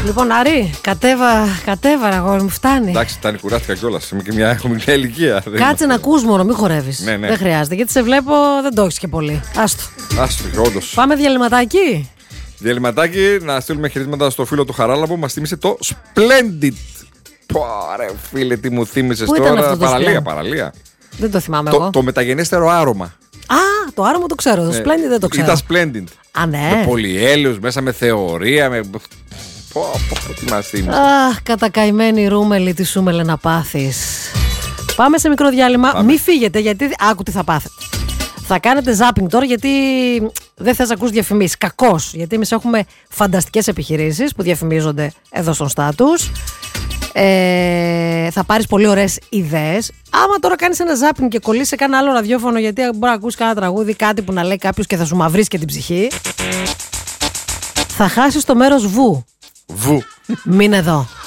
Λοιπόν, Άρη, κατέβα, αγόρι μου, φτάνει. Εντάξει, φτάνει, κουράστηκα κιόλας. Έχουμε μια ηλικία. Κάτσε να ακούς μόνο, μην χορεύεις. Ναι. Δεν χρειάζεται, γιατί σε βλέπω δεν το έχεις και πολύ. Άστο. Όντως. Πάμε διαλυματάκι. Διαλυματάκι, να στείλουμε χαιρετήματα στο φίλο του Χαράλαμπο. Μας θύμισε το Splendid. Ρε φίλε, τι μου θύμισες Πού ήταν τώρα. αυτό το Παραλία. Δεν το θυμάμαι εγώ. Το μεταγενέστερο άρωμα. Α, το άρωμα το ξέρω. Το Splendid δεν το ξέρω. Ήταν Splendid. Α, ναι. Με πολυέλιους, μέσα με θεωρία. Τι μας θύμισε. Αχ, κατακαημένη ρούμελη, τι σούμελε να πάθεις. Πάμε σε μικρό διάλειμμα. Μη φύγετε, γιατί άκου τι θα πάθετε. Θα κάνετε zapping τώρα, γιατί δεν θες να ακούς διαφημίσεις. Κακώς, γιατί εμείς έχουμε φανταστικές επιχειρήσεις που διαφημίζονται εδώ στον Status. Θα πάρεις πολύ ωραίες ιδέες. Άμα τώρα κάνεις ένα zapping και κολλήσεις σε κάνα άλλο ραδιόφωνο, γιατί μπορεί να ακούσεις κάνα τραγούδι, κάτι που να λέει κάποιος και θα σου μαυρίσει και την ψυχή, θα χάσεις το μέρος βου. Βου. Μείνε εδώ.